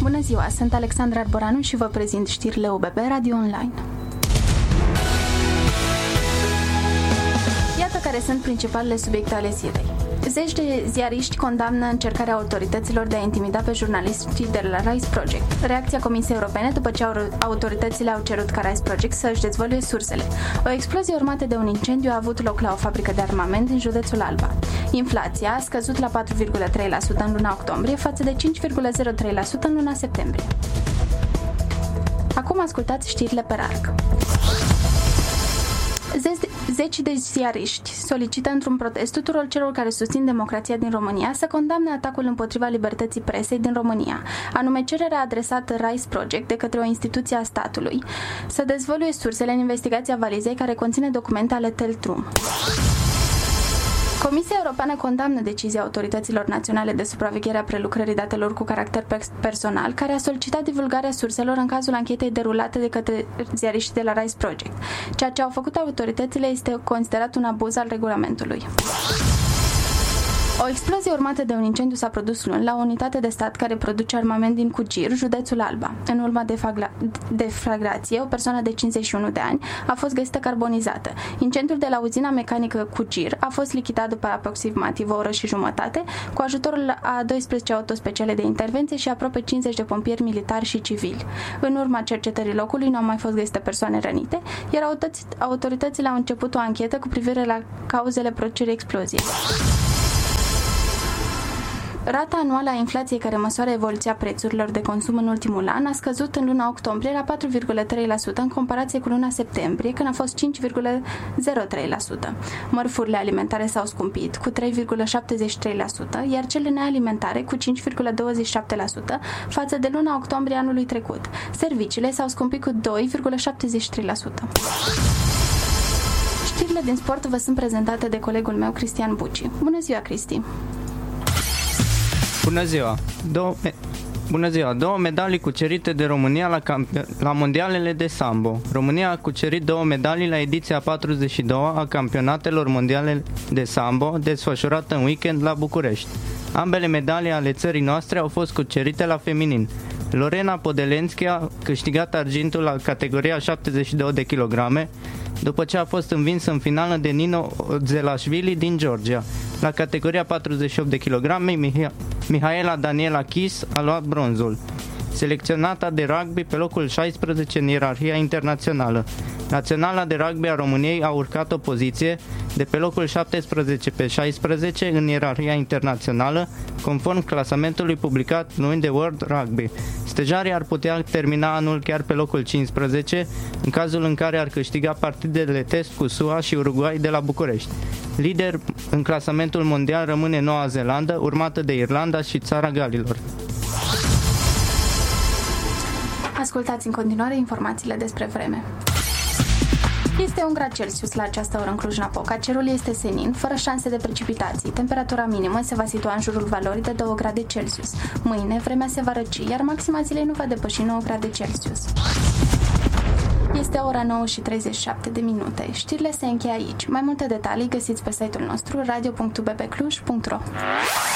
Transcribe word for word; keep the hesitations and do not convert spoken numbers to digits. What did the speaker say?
Bună ziua, sunt Alexandra Arboranu și vă prezint știrile U B B Radio Online. Iată care sunt principalele subiecte ale zilei. Zeci de ziariști condamnă încercarea autorităților de a intimida pe jurnaliștii de la Rise Project. Reacția Comisiei Europene după ce autoritățile au cerut ca Rise Project să își dezvăluie sursele. O explozie urmată de un incendiu a avut loc la o fabrică de armament din județul Alba. Inflația a scăzut la patru virgulă trei la sută în luna octombrie față de cinci virgulă zero trei la sută în luna septembrie. Acum ascultați știrile pe larg. Zeci de ziariști solicită într-un protest tuturor celor care susțin democrația din România să condamne atacul împotriva libertății presei din România, anume cererea adresată Rise Project de către o instituție a statului să dezvăluie sursele în investigația valizei care conține documente ale Teltrum. Comisia Europeană condamnă decizia autorităților naționale de supraveghere a prelucrării datelor cu caracter personal, care a solicitat divulgarea surselor în cazul anchetei derulate de către ziariștii de la Rise Project. Ceea ce au făcut autoritățile este considerat un abuz al regulamentului. O explozie urmată de un incendiu s-a produs luni la o unitate de stat care produce armament din Cugir, județul Alba. În urma deflagrației, o persoană de cincizeci și unu de ani a fost găsită carbonizată. Incendiul de la uzina mecanică Cugir a fost lichidat după aproximativ o oră și jumătate, cu ajutorul a doisprezece autospeciale de intervenție și aproape cincizeci de pompieri militari și civili. În urma cercetării locului nu au mai fost găsite persoane rănite, iar autoritățile au început o anchetă cu privire la cauzele producerii exploziei. Rata anuală a inflației care măsoară evoluția prețurilor de consum în ultimul an a scăzut în luna octombrie la patru virgulă trei la sută în comparație cu luna septembrie, când a fost cinci virgulă zero trei la sută. Mărfurile alimentare s-au scumpit cu trei virgulă șaptezeci și trei la sută, iar cele nealimentare cu cinci virgulă douăzeci și șapte la sută față de luna octombrie anului trecut. Serviciile s-au scumpit cu doi virgulă șaptezeci și trei la sută. Știrile din sport vă sunt prezentate de colegul meu, Cristian Buci. Bună ziua, Cristi! Bună ziua! Două, me- Bună ziua! Două medalii cucerite de România la, camp- la mondialele de sambo. România a cucerit două medalii la ediția patruzeci și doi a campionatelor mondiale de sambo, desfășurată în weekend la București. Ambele medalii ale țării noastre au fost cucerite la feminin. Lorena Podelenski a câștigat argintul la categoria șaptezeci și doi de kilograme, după ce a fost învins în finală de Nino Zelashvili din Georgia. La categoria patruzeci și opt de kilograme, Miha- Mihaela Daniela Chis a luat bronzul. Selecționata de rugby pe locul șaisprezece în ierarhia internațională. Naționala de rugby a României a urcat o poziție de pe locul șaptesprezece pe șaisprezece în ierarhia internațională, conform clasamentului publicat luni de World Rugby. Stejarii ar putea termina anul chiar pe locul cincisprezece, în cazul în care ar câștiga partidele test cu S U A și Uruguay de la București. Lider în clasamentul mondial rămâne Noua Zeelandă, urmată de Irlanda și Țara Galilor. Ascultați în continuare informațiile despre vreme. Este un grad Celsius la această oră în Cluj-Napoca. Cerul este senin, fără șanse de precipitații. Temperatura minimă se va situa în jurul valorii de doi grade Celsius. Mâine, vremea se va răci, iar maxima zilei nu va depăși nouă grade Celsius. Este ora nouă și treizeci și șapte de minute. Știrile se încheie aici. Mai multe detalii găsiți pe site-ul nostru radio punct u b b cluj punct r o.